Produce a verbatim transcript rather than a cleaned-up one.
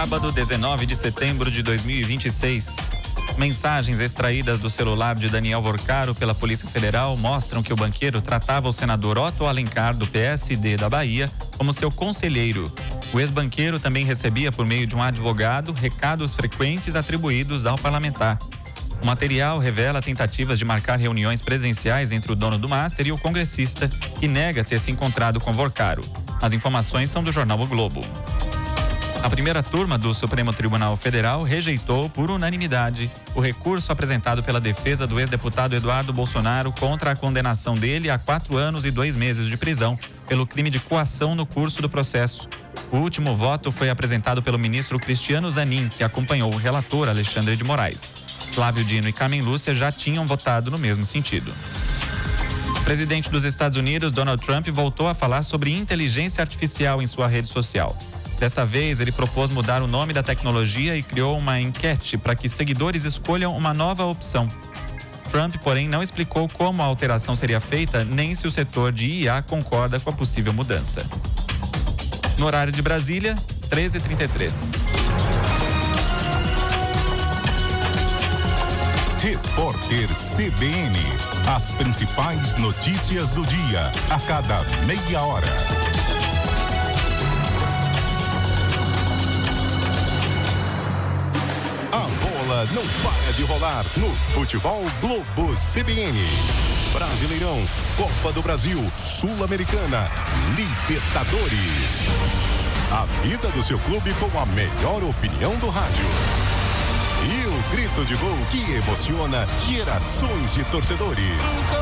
Sábado, dezenove de setembro de dois mil e vinte e seis. Mensagens extraídas do celular de Daniel Vorcaro pela Polícia Federal mostram que o banqueiro tratava o senador Otto Alencar, do P S D da Bahia, como seu conselheiro. O ex-banqueiro também recebia, por meio de um advogado, recados frequentes atribuídos ao parlamentar. O material revela tentativas de marcar reuniões presenciais entre o dono do Master e o congressista, que nega ter se encontrado com Vorcaro. As informações são do jornal O Globo. A primeira turma do Supremo Tribunal Federal rejeitou, por unanimidade, o recurso apresentado pela defesa do ex-deputado Eduardo Bolsonaro contra a condenação dele a quatro anos e dois meses de prisão pelo crime de coação no curso do processo. O último voto foi apresentado pelo ministro Cristiano Zanin, que acompanhou o relator Alexandre de Moraes. Flávio Dino e Carmen Lúcia já tinham votado no mesmo sentido. O presidente dos Estados Unidos, Donald Trump, voltou a falar sobre inteligência artificial em sua rede social. Dessa vez, ele propôs mudar o nome da tecnologia e criou uma enquete para que seguidores escolham uma nova opção. Trump, porém, não explicou como a alteração seria feita, nem se o setor de I A concorda com a possível mudança. No horário de Brasília, treze e trinta e três. Repórter C B N. As principais notícias do dia, a cada meia hora. A bola não para de rolar no Futebol Globo C B N. Brasileirão, Copa do Brasil, Sul-Americana, Libertadores. A vida do seu clube com a melhor opinião do rádio. E o grito de gol que emociona gerações de torcedores.